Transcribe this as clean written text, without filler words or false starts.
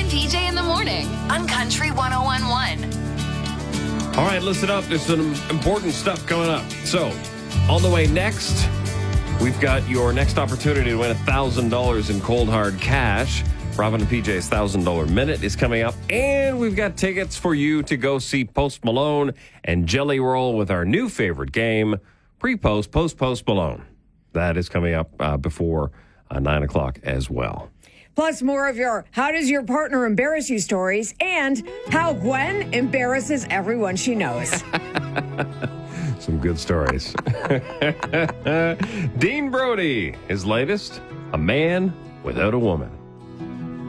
PJ in the morning on Country 101.1. All right, listen up. There's some important stuff coming up. So, on the way next, we've got your next opportunity to win $1,000 in cold hard cash. Robin and PJ's $1,000 Minute is coming up. And we've got tickets for you to go see Post Malone and Jelly Roll with our new favorite game, Pre-Post, Post Malone. That is coming up before 9 o'clock as well. Plus, more of your How Does Your Partner Embarrass You stories and how Gwen embarrasses everyone she knows. Some good stories. Dean Brody, his latest, A Man Without a Woman.